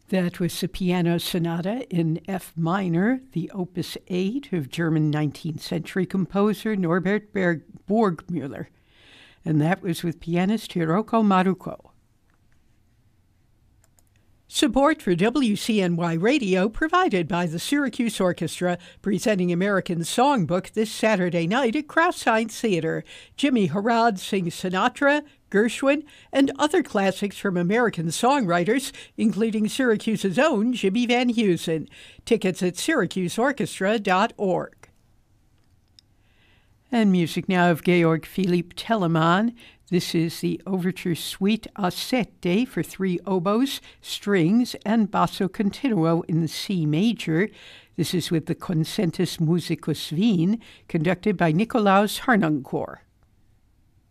That was the Piano Sonata in F minor, the Opus 8 of German 19th century composer Norbert Burgmüller. And that was with pianist Hiroko Maruko. Support for WCNY Radio provided by the Syracuse Orchestra, presenting American Songbook this Saturday night at Crouse Science Theater. Jimmy Harrod sings Sinatra, Gershwin, and other classics from American songwriters, including Syracuse's own Jimmy Van Heusen. Tickets at syracuseorchestra.org. And music now of Georg Philipp Telemann. This is the Overture Suite a sette for 3 oboes, strings, and basso continuo in C major. This is with the Concentus Musicus Wien, conducted by Nikolaus Harnoncourt.